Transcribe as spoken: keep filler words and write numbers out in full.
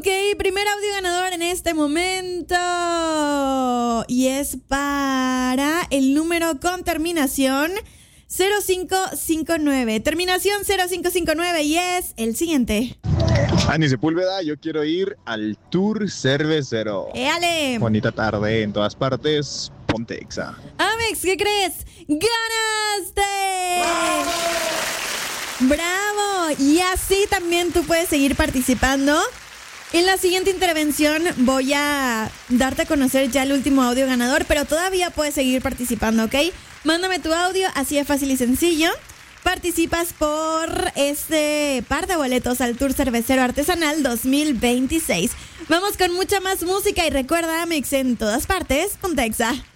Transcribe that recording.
Ok, primer audio ganador en este momento. Y es para el número con terminación cero cinco cinco nueve. Terminación cero cinco cinco nueve y es el siguiente. Ani Sepúlveda, yo quiero ir al Tour Cervecero. ¡Éale! Bonita tarde en todas partes. Ponte Exa. Amex, ¿qué crees? ¡Ganaste! ¡Bravo! Y así también tú puedes seguir participando. En la siguiente intervención voy a darte a conocer ya el último audio ganador, pero todavía puedes seguir participando, ¿ok? Mándame tu audio, así de fácil y sencillo. Participas por este par de boletos al Tour Cervecero Artesanal dos mil veintiséis. Vamos con mucha más música y recuerda, Amex en todas partes, Ponte Exa.